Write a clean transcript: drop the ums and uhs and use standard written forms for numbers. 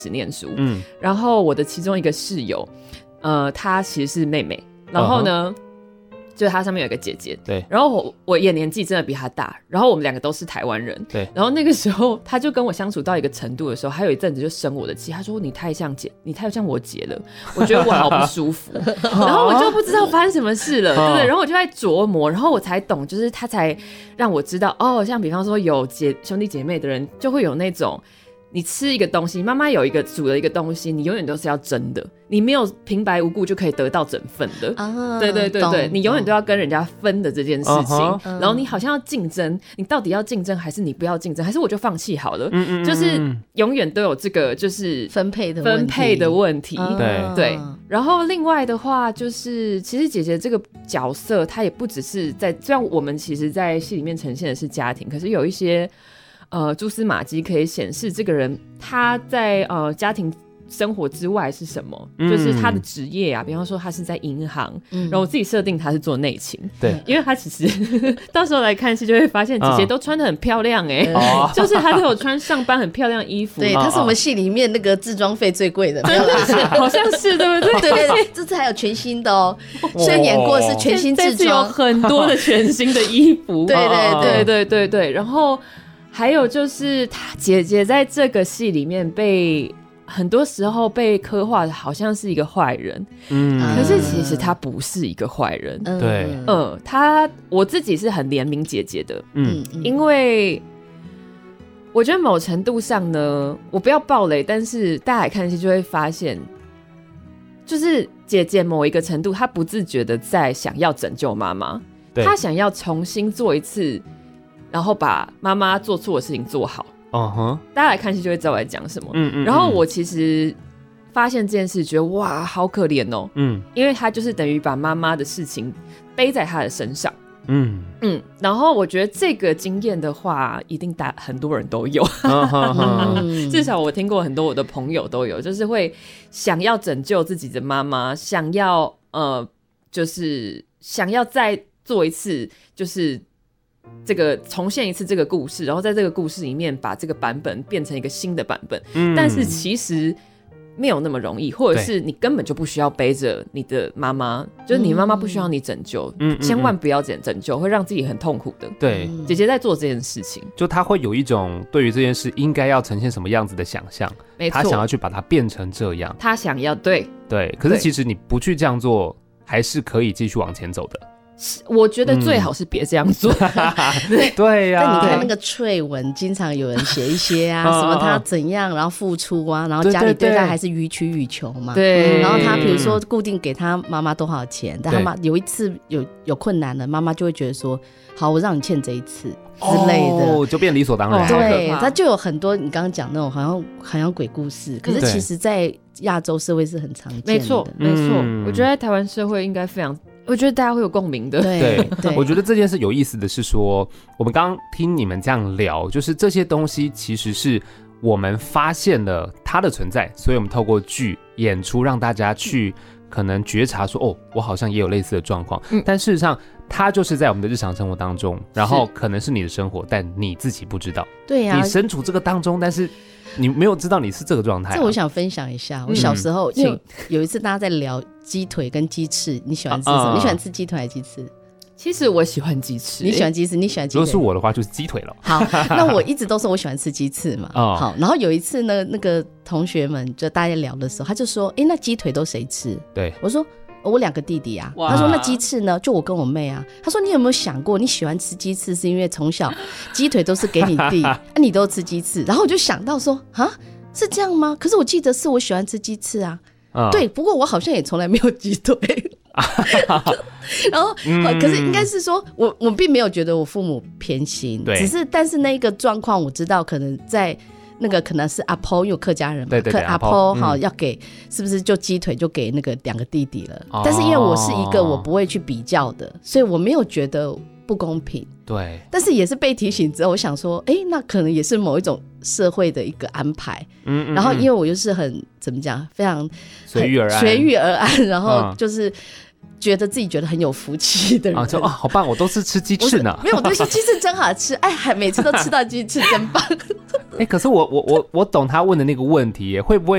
只念书，然后我的其中一个室友，她其实是妹妹，然后呢，就是她上面有一个姐姐， 对， 然后我也年纪真的比她大，然后我们两个都是台湾人， 对， 然后那个时候她就跟我相处到一个程度的时候，还有一阵子就生我的气，她说你太像我姐了，我觉得我好不舒服，然后我就不知道发生什么事了，对不对？然后我就在琢磨，然后我才懂，就是她才让我知道，哦，像比方说有兄弟姐妹的人就会有那种。你吃一个东西，妈妈有一个煮了一个东西，你永远都是要争的，你没有平白无故就可以得到整份的。对对对对，你永远都要跟人家分的这件事情，然后你好像要竞争，你到底要竞争还是你不要竞争，还是我就放弃好了？就是永远都有这个就是分配的问题。对。然后另外的话，就是其实姐姐这个角色，她也不只是在，虽然我们其实在戏里面呈现的是家庭，可是有一些。蛛丝马迹可以显示这个人他在家庭生活之外是什么，就是他的职业啊，比方说他是在银行，然后我自己设定他是做内勤， 对， 因为他其实到时候来看戏就会发现姐姐都穿得很漂亮就是他都有穿上班很漂亮衣服， 对，他是我们戏里面那个制装费最贵的， 真的是好像是对不对？ 对，这次还有全新的哦，虽然演过是全新制装， 这次有很多的全新的衣服， 对， 然后。还有就是她姐姐在这个戏里面很多时候被刻画的好像是一个坏人，可是其实她不是一个坏人， 对， 我自己是很怜悯姐姐的，因为我觉得某程度上呢，我不要爆雷，但是大家来看戏就会发现，就是姐姐某一个程度，她不自觉的在想要拯救妈妈，她想要重新做一次。然后把妈妈做错的事情做好，大家来看戏就会知道我在讲什么。然后我其实发现这件事，觉得哇，好可怜哦。因为他就是等于把妈妈的事情背在他的身上。然后我觉得这个经验的话，一定很多人都有，至少我听过很多我的朋友都有，就是会想要拯救自己的妈妈，想要就是想要再做一次，就是。这个重现一次这个故事，然后在这个故事里面把这个版本变成一个新的版本，但是其实没有那么容易，或者是你根本就不需要背着你的妈妈，就是你妈妈不需要你拯救，千万不要拯救，会让自己很痛苦的。 对， 姐姐在做这件事情， 就她会有一种对于这件事应该要呈现什么样子的想象，她想要去把它变成这样， 她想要对， 可是其实你不去这样做，还是可以继续往前走的。 我觉得最好是别这样做。 对呀。 但你看那个脆文，经常有人写一些什么他怎样，然后付出啊，然后家里对他还是予取予求嘛。 对。 然后他比如说固定给他妈妈多少钱，但他妈有一次有困难了，妈妈就会觉得说，好，我让你欠这一次之类的， 就变理所当然。 对，他就有很多你刚刚讲那种好像鬼故事，可是其实在亚洲社会是很常见的。 没错，我觉得在台湾社会应该非常。我觉得大家会有共鸣的。 对，我觉得这件事有意思的是说，我们刚刚听你们这样聊，就是这些东西其实是我们发现了它的存在，所以我们透过剧演出让大家去可能觉察说，哦，我好像也有类似的状况，但事实上它就是在我们的日常生活当中，然后可能是你的生活，但你自己不知道。 对呀， 你身处这个当中，但是你没有知道你是这个状态。 这我想分享一下，我小时候有一次大家在聊鸡腿跟鸡翅，你喜欢吃什么？你喜欢吃鸡腿还是鸡翅？ 其实我喜欢鸡翅。 你喜欢鸡翅，你喜欢鸡腿？ 如果是我的话，就是鸡腿了。 好，那我一直都说我喜欢吃鸡翅嘛。好，然后有一次呢，那个同学们就大家聊的时候，他就说：“那鸡腿都谁吃？” 对， 我说。我2个弟弟啊，他说那鸡翅呢？就我跟我妹啊。他说你有没有想过，你喜欢吃鸡翅是因为从小鸡腿都是给你弟，你都吃鸡翅。然后我就想到说，是这样吗？可是我记得是我喜欢吃鸡翅啊。对，不过我好像也从来没有鸡腿。然后，可是应该是说我并没有觉得我父母偏心，但是那个状况我知道，可能在。那个可能是阿婆，有客家人嘛，对阿婆要给，是不是就鸡腿就给那个2个弟弟了？但是因为我是一个我不会去比较的，所以我没有觉得不公平。 对， 但是也是被提醒之后，我想说，那可能也是某一种社会的一个安排。然后因为我又是很怎么讲，非常随遇而安， 然后就是觉得自己觉得很有福气的人就好棒，我都是吃鸡翅呢。 没有，我都是鸡翅真好吃，每次都吃到鸡翅真棒。 可是我懂他问的那个问题耶，会不会